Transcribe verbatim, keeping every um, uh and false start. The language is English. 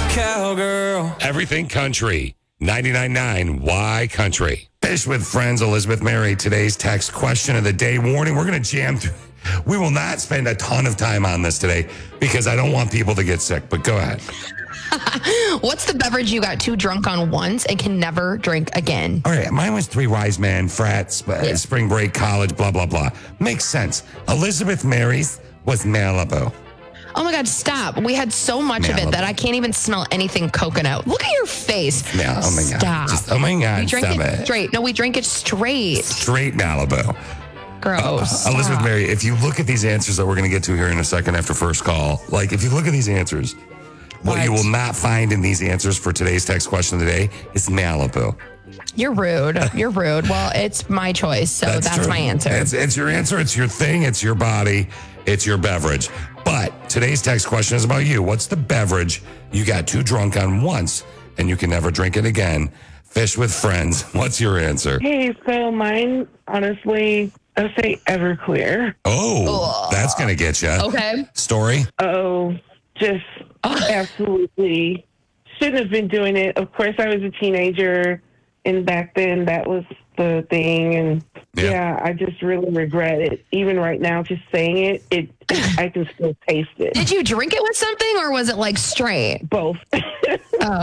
Cowgirl. Everything Country. ninety-nine point nine Y Country. Fish with Friends, Elizabeth Mary. Today's text question of the day. Warning, we're going to jam through. We will not spend a ton of time on this today because I don't want people to get sick, but go ahead. What's the beverage you got too drunk on once and can never drink again? All right, mine was Three Wise Men, frats, uh, Yeah. spring break, college, blah, blah, blah. Makes sense. Elizabeth Mary's was Malibu. Oh my God, stop. We had so much of Malibu. it that I can't even smell anything coconut. Look at your face. Yeah, oh my God. Stop. Just, oh my God, we drink stop it it. straight. No, we drink it straight. Straight Malibu. Gross. Uh, Elizabeth Stop. Mary, if you look at these answers that we're going to get to here in a second after first call, like if you look at these answers, what, What? you will not find in these answers for today's text question of the day is Malibu. You're rude. You're rude. Well, it's my choice, so that's, true. my answer. It's, it's your answer. It's your thing. It's your body. It's your beverage. But today's text question is about you. What's the beverage you got too drunk on once and you can never drink it again? Fish with Friends. What's your answer? Hey, so mine, honestly, I'll say Everclear. Oh, that's going to get you. Okay. Story? Oh, just absolutely shouldn't have been doing it. Of course, I was a teenager, and back then that was the thing. And Yeah. yeah, I just really regret it. Even right now, just saying it, it, it I can still taste it. Did you drink it with something or was it like straight? Both. Oh.